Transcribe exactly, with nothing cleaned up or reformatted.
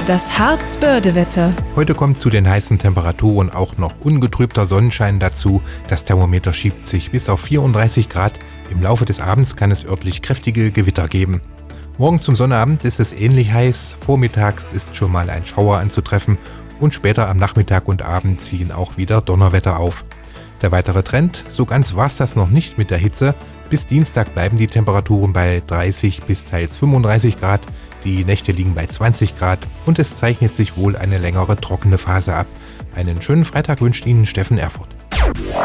Das Harz-Börde-Wetter. Heute kommt zu den heißen Temperaturen auch noch ungetrübter Sonnenschein dazu. Das Thermometer schiebt sich bis auf vierunddreißig Grad. Im Laufe des Abends kann es örtlich kräftige Gewitter geben. Morgen zum Sonnabend ist es ähnlich heiß. Vormittags ist schon mal ein Schauer anzutreffen und später am Nachmittag und Abend ziehen auch wieder Donnerwetter auf. Der weitere Trend: So ganz war's das noch nicht mit der Hitze. Bis Dienstag bleiben die Temperaturen bei dreißig bis teils fünfunddreißig Grad. Die Nächte liegen bei zwanzig Grad und es zeichnet sich wohl eine längere trockene Phase ab. Einen schönen Freitag wünscht Ihnen Steffen Erfurth.